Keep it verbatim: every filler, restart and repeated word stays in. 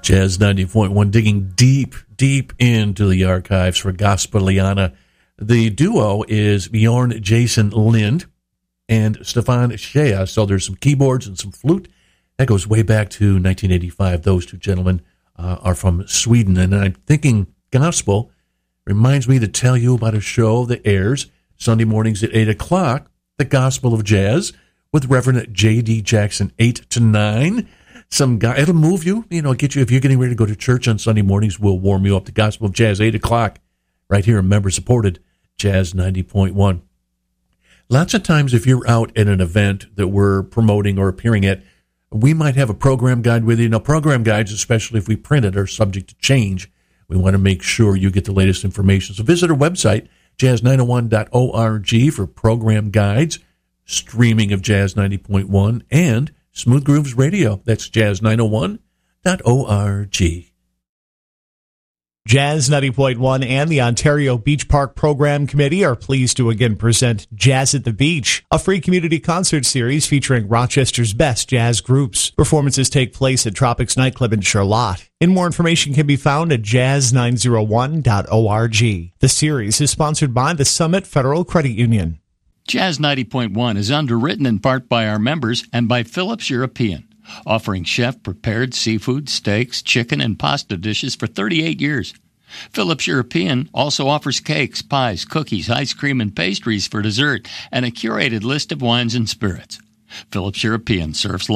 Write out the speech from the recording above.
Jazz ninety point one, digging deep, deep into the archives for Gospeliana. The duo is Bjorn Jason Lind and Stefan Shea. So there's some keyboards and some flute. That goes way back to nineteen eighty-five. Those two gentlemen uh, are from Sweden. And I'm thinking gospel reminds me to tell you about a show that airs Sunday mornings at eight o'clock, The Gospel of Jazz, with Reverend J D Jackson, eight to nine. Some guy, it'll move you, you know, get you, if you're getting ready to go to church on Sunday mornings, we'll warm you up. The Gospel of Jazz, eight o'clock, right here, member-supported, Jazz ninety point one. Lots of times if you're out at an event that we're promoting or appearing at, we might have a program guide with you. Now, program guides, especially if we print it, are subject to change. We want to make sure you get the latest information. So visit our website, jazz nine oh one dot org, for program guides, streaming of Jazz ninety point one, and Smooth Grooves Radio. That's jazz nine oh one dot org. Jazz ninety point one and the Ontario Beach Park Program Committee are pleased to again present Jazz at the Beach, a free community concert series featuring Rochester's best jazz groups. Performances take place at Tropics Nightclub in Charlotte. And more information can be found at jazz nine oh one dot org. The series is sponsored by the Summit Federal Credit Union. Jazz ninety point one is underwritten in part by our members and by Phillips European, offering chef-prepared seafood, steaks, chicken, and pasta dishes for thirty-eight years. Phillips European also offers cakes, pies, cookies, ice cream, and pastries for dessert, and a curated list of wines and spirits. Phillips European serves